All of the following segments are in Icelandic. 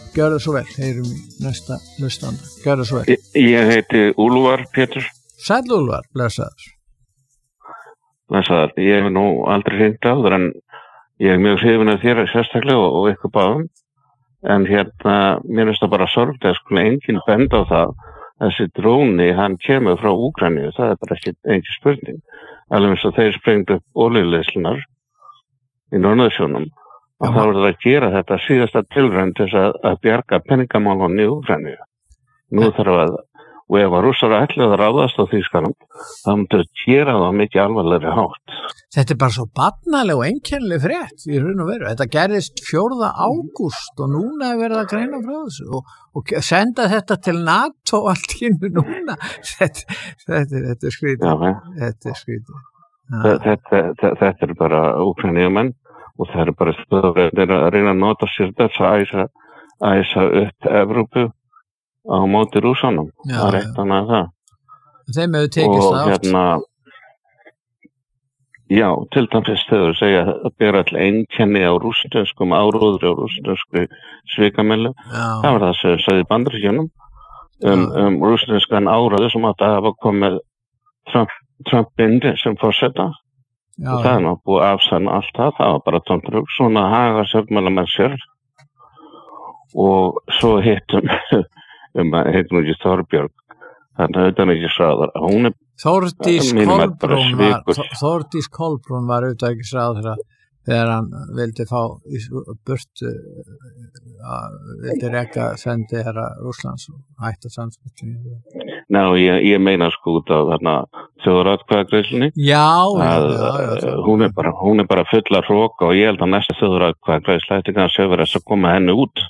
gjörðu svo vel, heyrum í næsta hlustanda, gjörðu svo vel. Ég heiti Úlfar Pétur. Sæll Úlfar, blessaður. Blessaður, ég hef nú aldrei hringt áður en ég er mjög hrifinn af þér sérstaklega og ykkur báðum. En mér finnst það bara sorglega sko enginn bend á það. Þessi dróni, hann kemur frá Úkraínu, það er bara ekki spurning. Alveg eins og þeir sprengdu upp olíuleiðslurnar í Norðursjónum. Og þá voru það að gera þetta síðasta tilraun til að bjarga peningamálunum í Úkraínu. Nú þarf að, og ef að Rússar ætlaðu að ráðast á Þýskaland, þá myndu að gera það mikið alvarlegri hátt. Þetta er bara svo barnaleg og einkennileg frétt í raun og veru. Þetta gerðist 4. ágúst og núna er verið að greina frá þessu og senda þetta til NATO allt í núna. Þetta er skrítið. Já, þetta er skrítið. Þetta er bara Úkraínumenn og það er bara stöður að reyna að nota sér þess að æsa upp Evrópu á móti Rússanum. Það er eitt annað það. Þeim hefur tekist það átt. Já, til dæmis þegar segja að bera all einkenni á rússneskum áróðri á rússnesku svikamæli. Það var það sem sagði Bandaríkjunum rússneskan áróði sem átti að hafa komið Trump inn sem forseta. Og það er nú búið afsanna allt það var bara tómtrugl, svona haga sögmæla með sér. Og svo hittum ekki Þorbjörg, þannig að þetta ekki sráðar. Hún er Þórdís Kolbrún var utanríkisráðherra þegar hann vildi fá burt vildi reka sendi herra Rússlands og hætta samskiptum. Ná, ég meina sko út af þarna þjóðaratkvæðagreiðslunni. Hún er bara full af hroka og ég held að næsta þjóðaratkvæðagreiðsla ætti kannski að vera að koma henni út.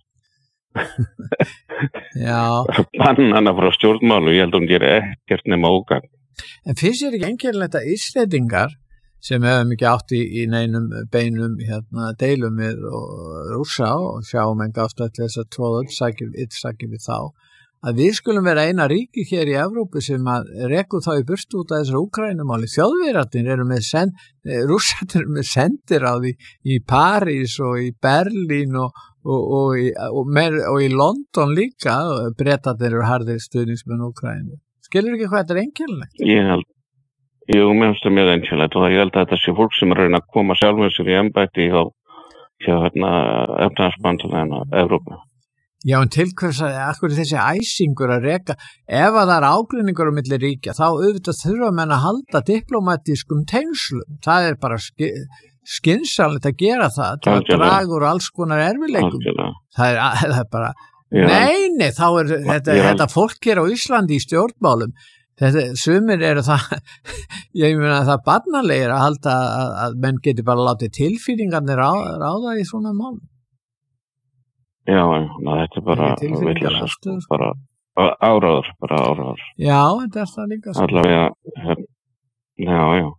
Bann hana frá stjórnmálu, ég held að hún gerir ekkert nema ógagn. En finnst þér ekki einkennilegt að Íslendingar sem hefum ekki átt í neinum beinum deilum við Rússa og sjáum enga ástæðu til þess að tróða sakir við þá, að við skulum vera eina ríki hér í Evrópu sem að reku þá í burtu út af þessar Úkraínumáli. Þjóðverjarnir eru Rússarnir eru með sendiráð í París og í Berlín og í London líka. Bretarnir eru harðir stuðningsmenn Úkraínu. Skilur ekki hvað þetta er einkennilegt? Mér finnst það mjög einkennilegt og ég held að þetta sé fólk sem er að reyna að koma sjálfum sér í embætti hjá efnahagsbandalaginu Evrópu. Já, en til hvers að akkur þessi æsingur að reka, ef að það er ágreiningur á milli ríkja, þá auðvitað þurfa menn að halda diplomatískum tengslum. Það er bara skynsamlegt að gera það til að draga úr alls konar erfiðleikum. Það er bara Nei, þá er þetta fólk hér á Íslandi í stjórnmálum, sumir eru það, ég meina það barnalegir að halda að menn geti bara látið tilfinningarnir ráða í svona málum. Já, þetta er bara vitleysa, bara áráður. Já, þetta er það líka. Allavega, já,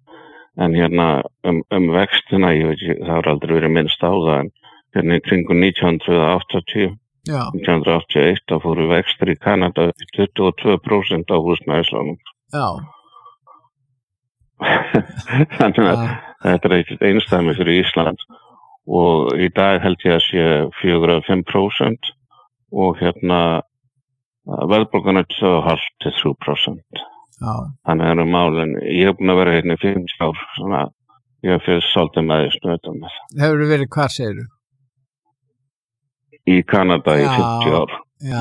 en vextina, ég veit ekki, það har aldrei verið minnst á það, en kringum 1980, 1981 þá fóru vextir í Kanada upp 22% á húsnæðislánum. Já. Þannig að þetta er ekkert einstæmi fyrir Ísland og í dag held ég að sé 4-5% og verðbólgan er 2,5-3%. Já. Þannig eru málin, ég hef búin að vera hérna í 50 ár, svona ég hef fyrir svolítið með því snöðum með það. Hefur þú verið hvar segirðu? Í Kanada í 50 ár.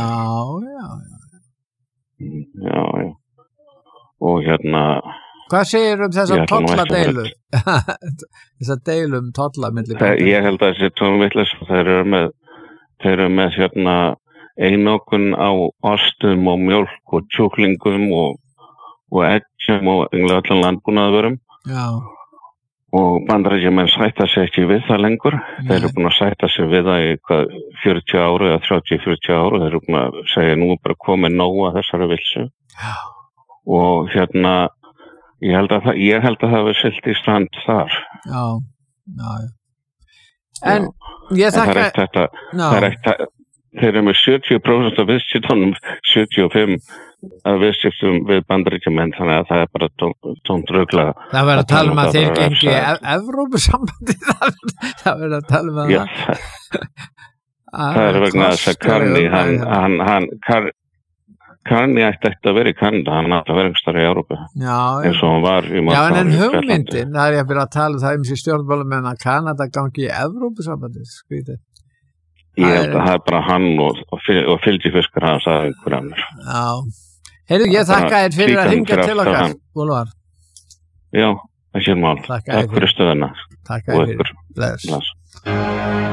Já. Og hvað segir þessar tolladeilu? Þessar deilum tolla milli bænda? Ég held að þessi tónvillis, þeir eru með einokun á ostum og mjólk og kjúklingum og eggjum og allan landbúnaðarvörum. Já. Og Bandaríkjamenn sætta sig ekki við það lengur. Þeir eru búin að sætta sig við það í 40 ára eða 30-40 ára. Þeir eru búin að segja nú bara komið nóg að þessari vilsu. Já. Og ég held að það hafi siglt í strand þar. Já. En ég þakka... Þeir eru með 70% af viðskiptunum, 75% af viðskiptum við Bandaríkjamenn, þannig að það er bara tómt rugla. Það verður að tala að þeir gengi Evrópusambandi, það verður að tala það. Það vegna þess að Carney ætti ekki að vera í Kanada, hann ætti að vera einhvers staðar í Evrópu. Já, eins og hann var í já, en hugmyndin, það ég að tala það þessi stjórnmálamenn að Kanada gangi í Evrópusambandið, skrítið. Ég held að það er bara hann og fylgifiskar hans að einhver annar. Já. Heyrðu, ég þakka þér fyrir að hringja til okkar, Úlfar. Já, ekki mál. Takk fyrir stöðuna. Takk fyrir. Bless.